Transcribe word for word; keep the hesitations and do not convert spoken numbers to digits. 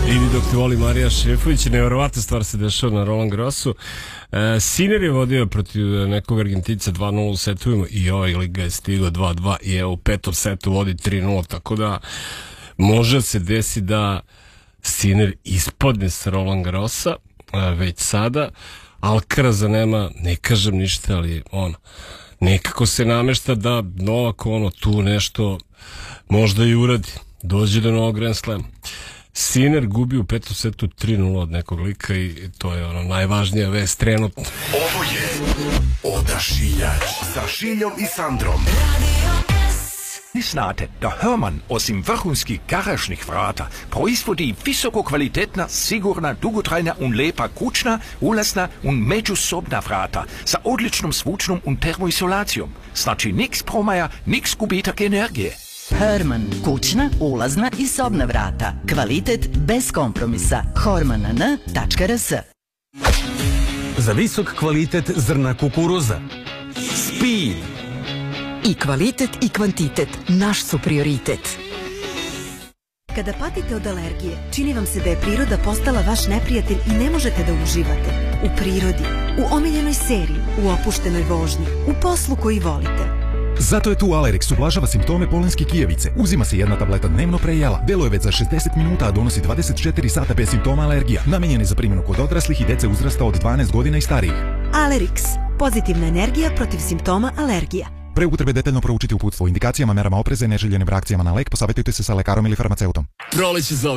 Idi dok te voli Marija Šefović. Nevjerovatna stvar se dešava na Roland Grossu. e, Sinner je vodio protiv nekog Argentinca dva nula u setovima i ovaj liga je stigao dva dva i evo u petom setu vodi tri nula, tako da može se desi da Sinner ispadne sa Roland Grossa e, već sada. Alcaraza nema, ne kažem ništa, ali ono, nekako se namešta da Novak ono tu nešto možda i uradi, dođe do novog Grand Slama. Sinner gubi u petom setu tri nula od nekog lika i to je ono najvažnija vest trenutno. Ovo je Odašiljač sa Šiljom i Sandrom. Ni znate da Hörmann osim vrhunskih garažnih vrata proizvodi visoko kvalitetna, sigurna, dugotrajna un lepa kućna, ulazna un međusobna vrata sa odličnom zvučnom un termoizolacijom. Znači niks promaja, niks gubitak energije. Hörmann, kućna, ulazna i sobna vrata. Kvalitet bez kompromisa. hormann tačka r s. Za visok kvalitet zrna kukuruza Speed. I kvalitet i kvantitet naš su prioritet. Kada patite od alergije, čini vam se da je priroda postala vaš neprijatelj i ne možete da uživate. U prirodi, u omiljenoj seriji, u opuštenoj vožnji, u poslu koji volite. Zato je tu Alerix, ublažava simptome polenske kijevice. Uzima se jedna tableta dnevno pre jela. Deluje već za šezdeset minuta, a donosi dvadeset četiri sata bez simptoma alergija. Namenjen je za primjenu kod odraslih i dece uzrasta od dvanaest godina i starijih. Alerix, pozitivna energija protiv simptoma alergija. Pre upotrebe detaljno proučiti uputstvo o indikacijama, merama opreze, neželjenim reakcijama na lek, posavjetujte se sa lekarom ili farmaceutom. Proleće zove.